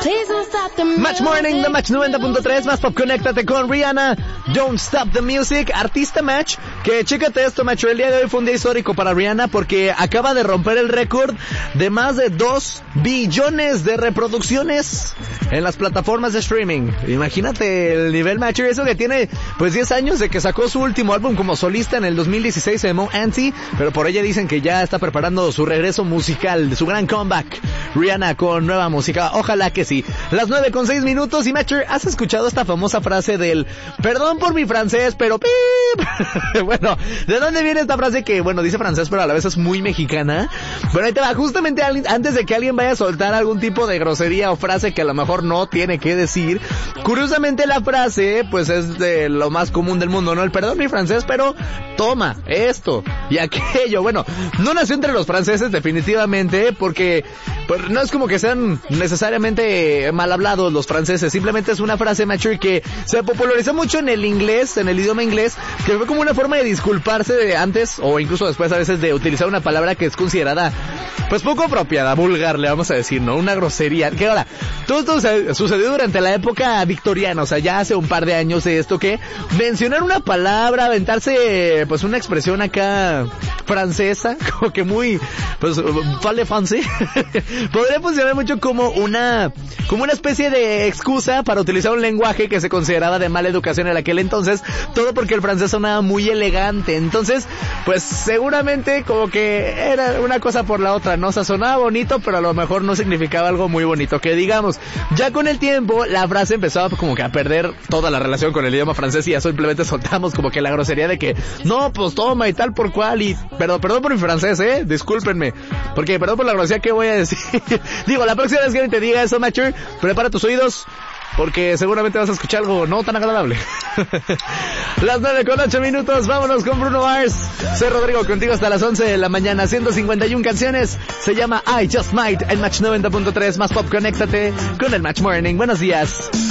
Match Morning de Match 90.3, más pop, conéctate con Rihanna, Don't Stop the Music, artista Match, que chécate esto, macho, el día de hoy fue un día histórico para Rihanna porque acaba de romper el récord de más de 2 billones de reproducciones en las plataformas de streaming. Imagínate el nivel, macho, eso que tiene pues 10 años de que sacó su último álbum como solista en el 2016, se llamó Anti, pero por ella dicen que ya está preparando su regreso musical, su gran comeback, Rihanna con nueva música, ojalá que sí. Las 9:06 y Matcher, ¿has escuchado esta famosa frase del perdón por mi francés, pero pip? Bueno, ¿de dónde viene esta frase que, bueno, dice francés pero a la vez es muy mexicana? Bueno, ahí te va, justamente antes de que alguien vaya a soltar algún tipo de grosería o frase que a lo mejor no tiene que decir, curiosamente la frase pues es de lo más común del mundo, ¿no? El perdón mi francés, pero toma esto y aquello. Bueno, no nació entre los franceses definitivamente, porque pues no es como que sean necesariamente mal hablados los franceses, simplemente es una frase, macho, que se popularizó mucho en el inglés, en el idioma inglés, que fue como una forma de disculparse de antes o incluso después a veces de utilizar una palabra que es considerada pues poco apropiada, vulgar, le vamos a decir, ¿no? Una grosería, que ahora, todo esto sucedió durante la época victoriana, o sea, ya hace un par de años de esto, que mencionar una palabra, aventarse pues una expresión acá francesa, como que muy, pues, parle français, podría funcionar mucho como una especie de excusa para utilizar un lenguaje que se consideraba de mala educación en aquel entonces, todo porque el francés sonaba muy elegante. Entonces, pues seguramente como que era una cosa por la otra, ¿no? O sea, sonaba bonito, pero a lo mejor no significaba algo muy bonito, que digamos. Ya con el tiempo, la frase empezaba como que a perder toda la relación con el idioma francés y ya simplemente soltamos como que la grosería de que, no, pues toma y tal por cual y, perdón por mi francés, discúlpenme, porque perdón por la grosería que voy a decir. Digo, la próxima vez que alguien te diga eso, mature, prepara tus oídos, porque seguramente vas a escuchar algo no tan agradable. Las 9:08, vámonos con Bruno Mars. Soy Rodrigo, contigo hasta las 11 de la mañana, 151 canciones, se llama I Just Might, el Match 90.3, más pop, conéctate con el Match Morning. Buenos días.